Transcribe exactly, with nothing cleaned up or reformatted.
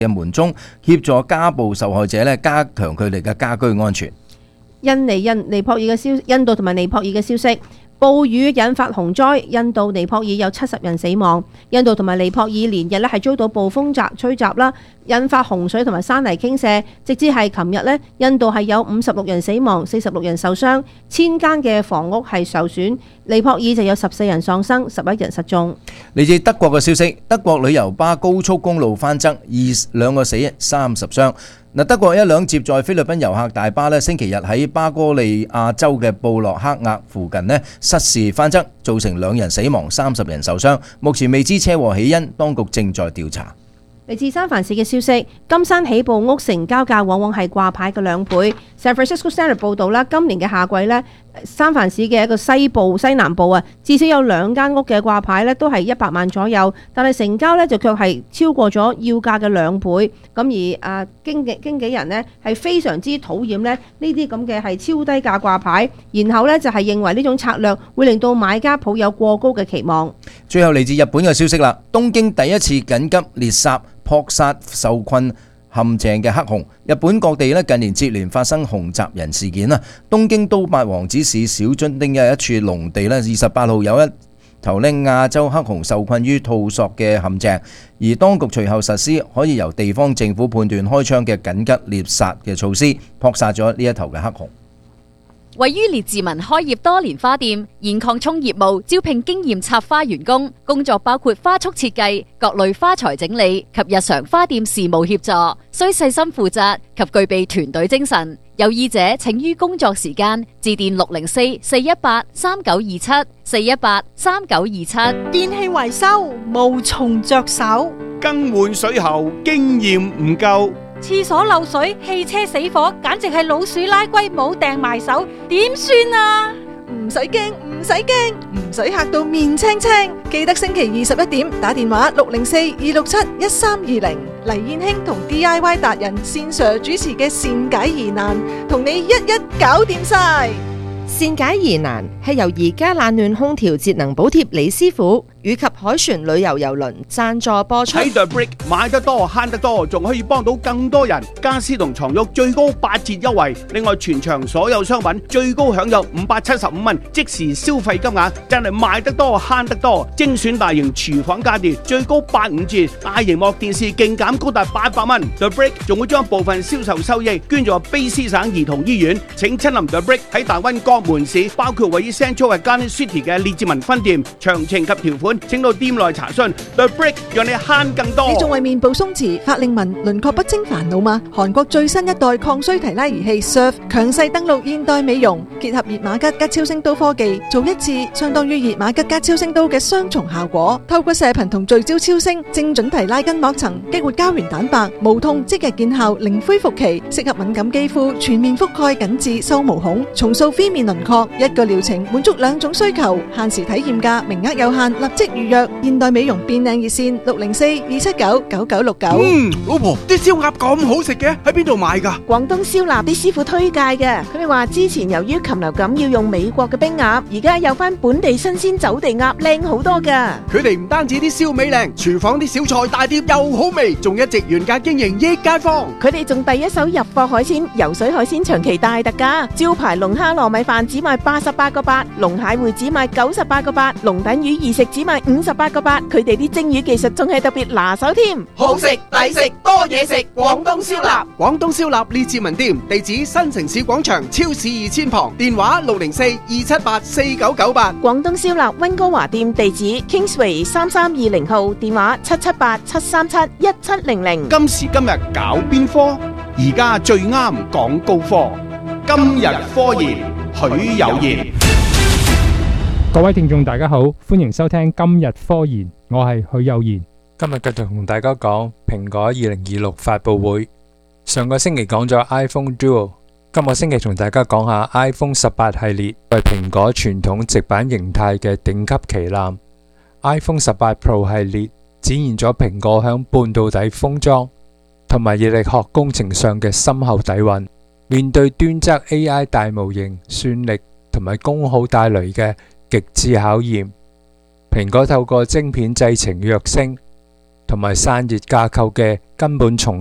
嘅門中，協助家暴受害者咧加強佢哋嘅家居安全。 印尼、印尼泊爾嘅消印度同埋尼泊爾嘅消息，暴雨引發洪災，印度、尼泊爾有七十人死亡。印度同埋尼泊爾連日咧係遭到暴風襲吹襲啦，引發洪水同埋山泥傾瀉。直至係琴日咧，印度係有五十六人死亡，四十六人受傷，千間嘅房屋係受損。尼泊爾就有十四人喪生，十一人失蹤。 嚟自德國嘅消息，德國旅遊巴高速公路翻側，二兩個死，三十傷。嗱，德國一輛接載菲律賓遊客大巴咧，星期日喺巴哥利亞州嘅布洛克亞附近咧失事翻側，造成兩人死亡，三十人受傷。目前未知車禍起因，當局正在調查。 嚟自三藩市嘅消息，金山起步屋成交價往往係掛牌嘅兩倍。San Francisco Standard 報導啦，今年嘅夏季咧，三藩市嘅一個西部、西南部啊，至少有兩間屋嘅掛牌咧都係一百萬左右，但係成交咧就卻係超過咗要價嘅兩倍。咁而啊經紀經紀人呢係非常之討厭咧呢啲咁嘅係超低價掛牌，然後咧就係認為呢種策略會令到買家抱有過高嘅期望。 最後嚟自日本嘅消息啦，東京第一次緊急獵殺撲殺受困陷阱嘅黑熊。日本各地咧近年接連發生熊襲人事件啊。東京都八王子市小津町嘅一處農地咧，二十八號有一頭咧亞洲黑熊受困於套索嘅陷阱，而當局隨後實施可以由地方政府判斷開槍嘅緊急獵殺嘅措施，撲殺咗呢一頭嘅黑熊。 位於列治文開業多年花店，現擴充業務，招聘經驗插花員工，工作包括花束設計、各類花材整理及日常花店事務協助，需細心負責及具備團隊精神。有意者請於工作時間致電六零四四一八三九二七四一八三九二七。 電器維修無從着手， 更換水喉經驗唔夠， 廁所漏水、汽車死火，簡直係老鼠拉龜冇掟埋手，點算啊？ 唔使驚，唔使驚，唔使嚇到面青青。記得星期二十一點打電話六零四二六七一三二零，黎燕卿同 D I Y 達人線上主持嘅善解疑難，同你一一搞掂晒。 善解疑難係由而家冷暖空調節能補貼李師傅以及海船旅遊郵輪贊助播出。 喺 The Brick 買得多慳得多，仲可以幫到更多人。家私同床褥最高八折優惠，另外全場所有商品最高享有五百七十五蚊即時消費金額，真係買得多慳得多。精選大型廚房家電最高八五折，大螢幕電視勁減高達八百蚊。The Brick 仲會將部分銷售收益捐助卑詩省兒童醫院。請親臨 The Brick 喺大溫各門市，包括位於 Central Garden City 嘅列治文分店。詳情及條款請到店內查詢。 The Brick 讓你慳更多。 你仲為面部鬆弛、法令紋、輪廓不清煩惱嗎？韓國最新一代抗衰提拉儀器 Surf 強勢登陸現代美容，結合熱瑪吉加超聲刀科技，做一次相當於熱瑪吉加超聲刀嘅雙重效果。透過射頻同聚焦超聲，精準提拉筋膜層，激活膠原蛋白，無痛即日見效，零恢復期，適合敏感肌膚，全面覆蓋緊致收毛孔，重塑飛面輪廓。一個療程滿足兩種需求，限時體驗價，名額有限，立即預約。現代美容變靚熱線六零四二七九九九六九。 嗯，老婆，啲燒鴨咁好食嘅，喺邊度買㗎？ 廣東燒臘啲師傅推介嘅，佢哋話之前由於禽流感要用美國嘅冰鴨，而家有翻本地新鮮走地鴨，靚好多㗎。 佢哋唔單止啲燒味靚，廚房啲小菜大碟又好味，仲一直原價經營益街坊。 佢哋仲第一手入貨海鮮，游水海鮮長期大特價，招牌龍蝦糯米飯只賣八十八個八，龍蟹會只賣九十八個八，龍躉魚二食只賣五十八個八。佢哋啲蒸魚技術仲係特別拿手添， 好食抵食多嘢食。廣東燒臘，廣東燒臘列治文店，地址新城市廣場超市二千旁，電話六零四二七八四九九八。 廣東燒臘溫哥華店地址 Kingsway 三三二零號，電話七七八七三七一七零零。 今時今日搞邊科？而家最啱講高科。今日科研，許有賢。 各位聽眾大家好，歡迎收聽今日科研，我係許有賢。今日繼續同大家講蘋果二零二六發佈會。上個星期講咗 iPhone Duo， 今個星期同大家講下 iPhone 十八系列係蘋果傳統直板形態嘅頂級旗艦。iPhone 十八 Pro 系列展現咗蘋果響半導體封裝同埋熱力學工程上嘅深厚底蘊。面對端側 A I 大模型算力同埋功耗帶來嘅極致考驗，蘋果透過晶片製程躍升同埋散熱架構嘅根本重